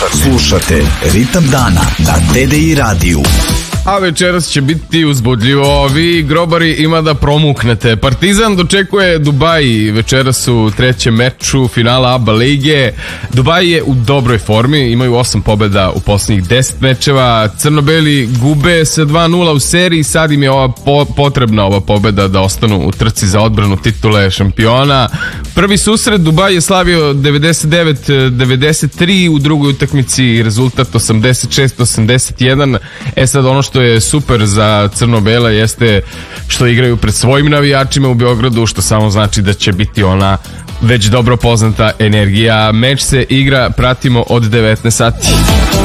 Slušate Ritam dana na TDI radiju. A večeras će biti uzbudljivo. Vi grobari ima da promuknete. Partizan dočekuje Dubaj večeras u trećem meču finala ABA lige. Dubaj je u dobroj formi, imaju 8 pobjeda u posljednjih 10 mečeva. Crno-beli gube se 2-0 u seriji, sad im je potrebna ova pobjeda da ostanu u trci za odbranu titule šampiona. Prvi susret Dubaj je slavio 99-93, u drugoj utakmici rezultat 86-81. Sad ono što je super za Crno-bela jeste što igraju pred svojim navijačima u Beogradu, što samo znači da će biti ona već dobro poznata energija. Meč se igra, pratimo od 19 sati.